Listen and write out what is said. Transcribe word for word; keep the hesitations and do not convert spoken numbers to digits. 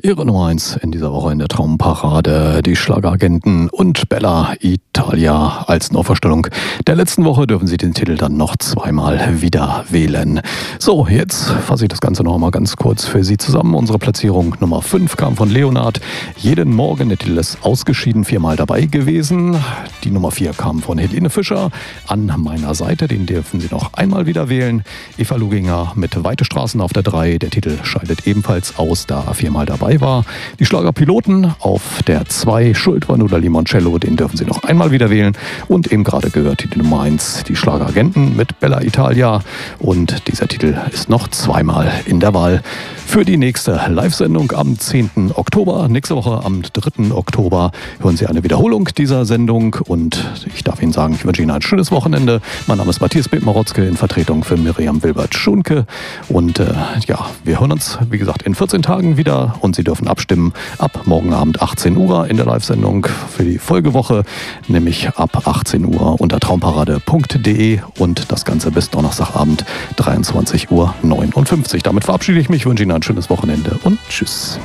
Ihre Nummer eins in dieser Woche in der Traumparade, die Schlageragenten und Bella Italia. Als Neuvorstellung der letzten Woche dürfen Sie den Titel dann noch zweimal wieder wählen. So, jetzt fasse ich das Ganze noch mal ganz kurz für Sie zusammen. Unsere Platzierung Nummer fünf kam von Leonard. Jeden Morgen, der Titel ist ausgeschieden, viermal dabei gewesen. Die Nummer vier kam von Helene Fischer. An meiner Seite, den dürfen Sie noch einmal wieder wählen. Eva Luginger mit Weite Straßen auf der drei. Der Titel scheidet ebenfalls aus, da er viermal dabei war. Die Schlagerpiloten auf der zwei, Schuld war nur der Limoncello, den dürfen Sie noch einmal wieder wählen. Und eben gerade gehört die Nummer eins, die Schlageragenten mit Bella Italia. Und dieser Titel ist noch zweimal in der Wahl für die nächste Live-Sendung am zehnten Oktober. Nächste Woche am dritten Oktober hören Sie eine Wiederholung dieser Sendung. Und ich darf Ihnen sagen, ich wünsche Ihnen ein schönes Wochenende. Mein Name ist Matthias Bethmarotzke in Vertretung für Miriam Wilbert-Schunke. Und äh, ja, wir hören uns, wie gesagt, in vierzehn Tagen wieder. Und Sie dürfen abstimmen ab morgen Abend achtzehn Uhr in der Live-Sendung für die Folgewoche, nämlich ab achtzehn Uhr unter traumparade punkt de und das Ganze bis Donnerstagabend dreiundzwanzig Uhr neunundfünfzig. Damit verabschiede ich mich, wünsche Ihnen ein schönes Wochenende und tschüss.